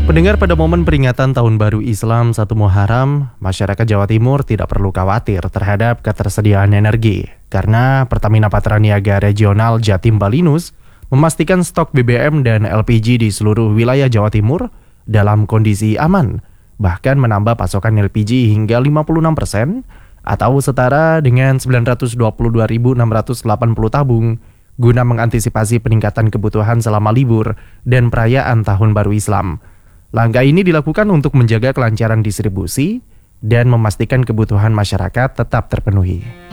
Pendengar, pada momen peringatan Tahun Baru Islam 1 Muharram, masyarakat Jawa Timur tidak perlu khawatir terhadap ketersediaan energi karena Pertamina Patraniaga Regional Jatim Balinus memastikan stok BBM dan LPG di seluruh wilayah Jawa Timur dalam kondisi aman, bahkan menambah pasokan LPG hingga 56% atau setara dengan 922.680 tabung guna mengantisipasi peningkatan kebutuhan selama libur dan perayaan Tahun Baru Islam. Langkah ini dilakukan untuk menjaga kelancaran distribusi dan memastikan kebutuhan masyarakat tetap terpenuhi.